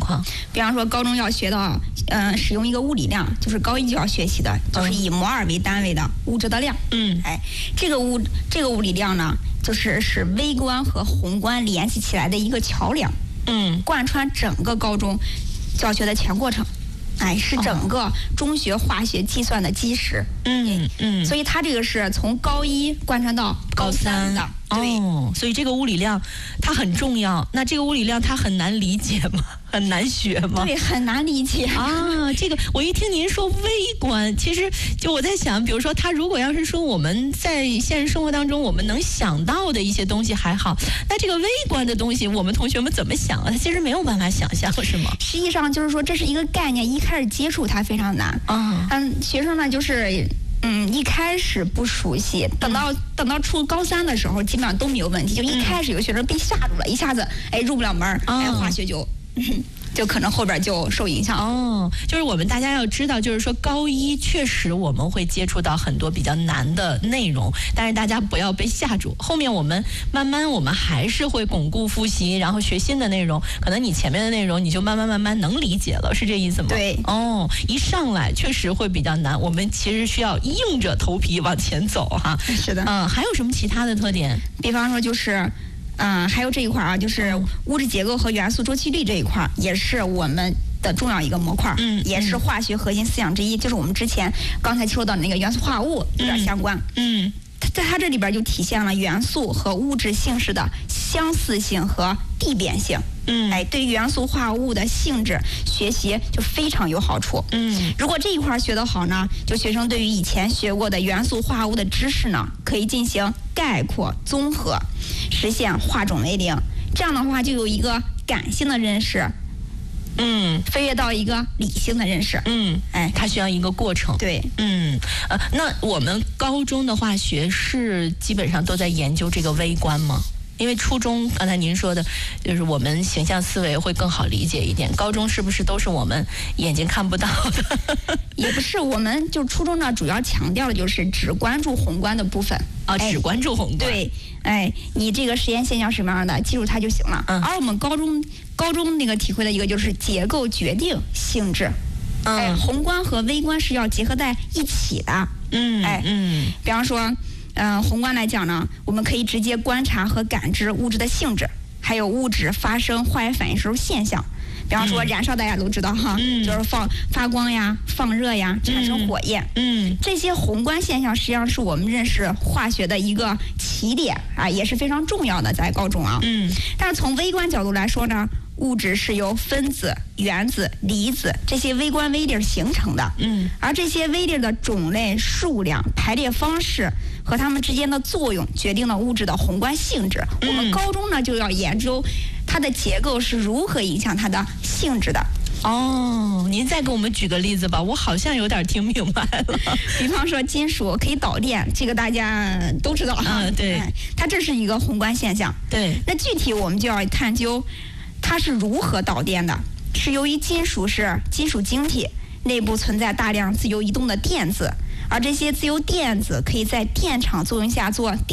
哈？ 比方说高中要学到，使用一个物理量，就是高一就要学习的，就是以摩尔为单位的物质的量。这个物理量呢，就是使微观和宏观联系起来的一个桥梁。贯穿整个高中教学的全过程。是整个中学化学计算的基石。所以它这个是从高一贯穿到高3的。 所以这个物理量它很重要。那这个物理量它很难理解吗？很难学吗？ 对，很难理解啊。这个我一听您说微观，其实就我在想，比如说他如果要是说我们在现实生活当中我们能想到的一些东西还好，那这个微观的东西我们同学们怎么想啊？他其实没有办法想象，是吗？ 实际上就是说这是一个概念，一开始接触它非常难。学生呢就是一开始不熟悉，等到初高3的时候基本上都没有问题。就一开始有学生被吓住了，一下子入不了门，化学就可能后边就受影响。 就是我们大家要知道，就是说高一确实我们会接触到很多比较难的内容，但是大家不要被吓住。后面我们慢慢我们还是会巩固复习，然后学新的内容。可能你前面的内容你就慢慢能理解了，是这意思吗？ 对。 一上来确实会比较难，我们其实需要硬着头皮往前走哈。 是的。 还有什么其他的特点？ 比方说就是。还有这一块啊，就是物质结构和元素周期律这一块，也是我们的重要一个模块，也是化学核心思想之一，就是我们之前刚才说到的那个元素化合物有点相关。在它这里边就体现了元素和物质性质的相似性和递变性。对于元素化合物的性质学习就非常有好处。如果这一块学得好呢，就学生对于以前学过的元素化合物的知识呢，可以进行概括综合，实现化种为零。这样的话就有一个感性的认识，飞跃到一个理性的认识。 它需要一个过程。 对。 那我们高中的化学是基本上都在研究这个微观吗？因为初中刚才您说的就是我们形象思维会更好理解一点，高中是不是都是我们眼睛看不到的？ 也不是，我们就初中呢主要强调的就是只关注宏观的部分。 只关注宏观。 对。你这个实验现象什么样的记住它就行了。而我们高中那个体会的一个就是结构决定性质。宏观和微观是要结合在一起的。比方说宏观来讲呢，我们可以直接观察和感知物质的性质，还有物质发生化学反应时候现象。比方说燃烧大家都知道哈，就是发光呀、放热呀、产生火焰。这些宏观现象实际上是我们认识化学的一个起点也是非常重要的，在高中啊。但是从微观角度来说呢，物质是由分子、原子、离子这些微观微粒形成的。而这些微粒的种类、数量、排列方式和它们之间的作用，决定了物质的宏观性质。我们高中呢就要研究它的结构是如何影响它的性质的。 您再给我们举个例子吧，我好像有点听明白了。 比方说金属可以导电，这个大家都知道哈。 对。 它这是一个宏观现象。 对。 那具体我们就要探究它是如何导电的。是由于金属是金属晶体，内部存在大量自由移动的电子，而这些自由电子可以在电场作用下做